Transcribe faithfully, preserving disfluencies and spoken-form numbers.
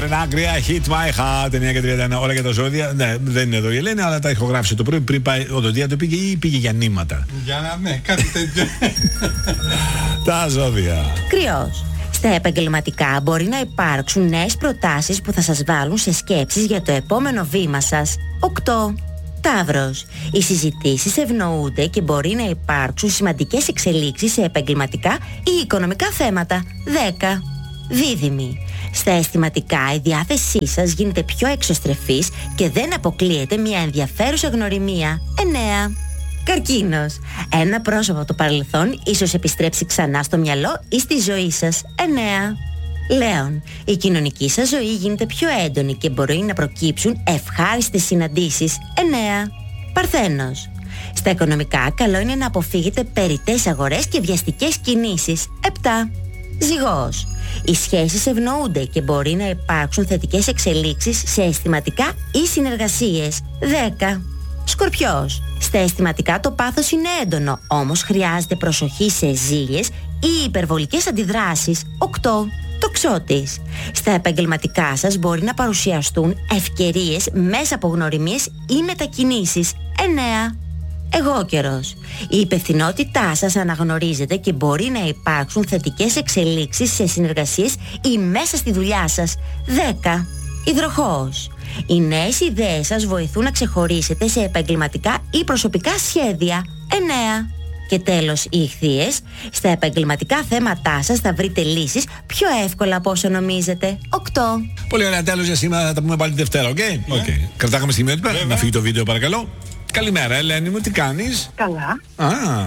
Τρενάκρια, hit my heart, εννιά και τριάντα ένα, όλα για τα ζώδια. Ναι, δεν είναι εδώ η Ελένη, αλλά τα ηχογράφησε το πρωί πριν πάει. Οδοντία το πήγε ή πήγε για νήματα. Για να, ναι, κάτι τέτοιο. Τα ζώδια. Κρυός. Στα επαγγελματικά μπορεί να υπάρξουν νέες προτάσεις που θα σας βάλουν σε σκέψεις για το επόμενο βήμα σας. οκτώ. Ταύρος. Οι συζητήσεις ευνοούνται και μπορεί να υπάρξουν σημαντικές εξελίξεις σε επαγγελματικά ή οικονομικά θέματα. δέκα. Δίδυμοι. Στα αισθηματικά η διάθεσή σας γίνεται πιο εξωστρεφής και δεν αποκλείεται μια ενδιαφέρουσα γνωριμία. εννέα. Καρκίνος. Ένα πρόσωπο από το παρελθόν ίσως επιστρέψει ξανά στο μυαλό ή στη ζωή σας. εννέα. Λέων. Η κοινωνική σας ζωή γίνεται πιο έντονη και μπορεί να προκύψουν ευχάριστες συναντήσεις. εννέα. Παρθένος. Στα οικονομικά καλό είναι να αποφύγετε περιττές αγορές και βιαστικές κινήσεις. επτά. Ζυγός. Οι σχέσεις ευνοούνται και μπορεί να υπάρξουν θετικές εξελίξεις σε αισθηματικά ή συνεργασίες. δέκα. Σκορπιός. Στα αισθηματικά το πάθος είναι έντονο, όμως χρειάζεται προσοχή σε ζήλιες ή υπερβολικές αντιδράσεις. οκτώ. Τοξότης. Στα επαγγελματικά σας μπορεί να παρουσιαστούν ευκαιρίες μέσα από γνωριμίες ή μετακινήσεις. εννέα. Εγώκερος. Η υπευθυνότητά σας αναγνωρίζεται και μπορεί να υπάρξουν θετικές εξελίξεις σε συνεργασίες ή μέσα στη δουλειά σας. δέκα. Υδροχόος. Οι νέες ιδέες σας βοηθούν να ξεχωρίσετε σε επαγγελματικά ή προσωπικά σχέδια. εννέα. Και τέλος, οι Ιχθύες. Στα επαγγελματικά θέματά σας θα βρείτε λύσεις πιο εύκολα από όσο νομίζετε. οκτώ. Πολύ ωραία, τέλος για σήμερα. Θα τα πούμε πάλι τη Δευτέρα, οκ? Okay? Yeah. Okay. Κρατάγαμε στιγμιότυπα. Να φύγει το βίντεο, παρακαλώ. Καλημέρα, Ελένη μου, τι κάνεις? Καλά. Α.